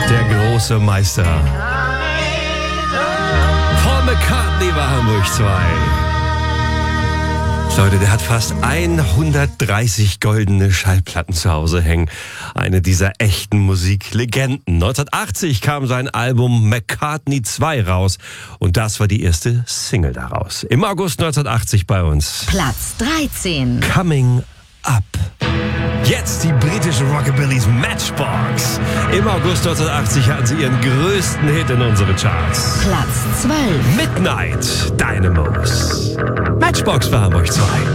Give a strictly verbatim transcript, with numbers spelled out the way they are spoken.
Der große Meister. Paul McCartney war Hamburg zwei. Leute, der hat fast hundertdreißig goldene Schallplatten zu Hause hängen. Eine dieser echten Musiklegenden. neunzehnhundertachtzig kam sein Album McCartney zwei raus. Und das war die erste Single daraus. Im August neunzehnhundertachtzig bei uns. Platz dreizehn. Coming Up. Jetzt die britische Rockabillys Matchbox. Im August neunzehnhundertachtzig hatten sie ihren größten Hit in unseren Charts. Platz zwölf. Midnight Dynamos. Matchbox für Hamburg zwei.